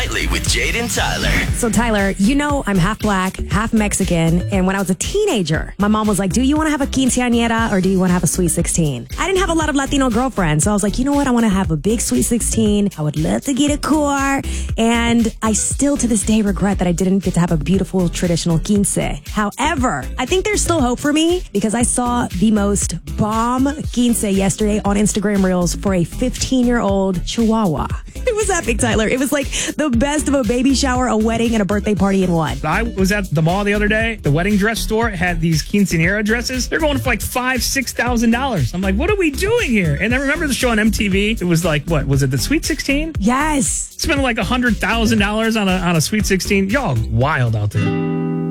Nightly with Jade and Tyler. So, Tyler, you know I'm half black, half Mexican, and when I was a teenager, my mom was like, do you want to have a quinceañera or do you want to have a sweet 16? I didn't have a lot of Latino girlfriends, so I was like, you know what? I want to have a big sweet 16. I would love to get a car, and I still to this day regret that I didn't get to have a beautiful traditional quince. However, I think there's still hope for me because I saw the most bomb quince yesterday on Instagram Reels for a 15-year-old Chihuahua. It was epic, Tyler. It was like the best of a baby shower, a wedding, and a birthday party in one. I was at the mall the other day. The wedding dress store had these quinceañera dresses. They're going for like $5,000-$6,000. I'm like, what are we doing here? And I remember the show on MTV. It was like, what was it? The Sweet 16? Yes. Spending like $100,000 on a Sweet 16. Y'all wild out there.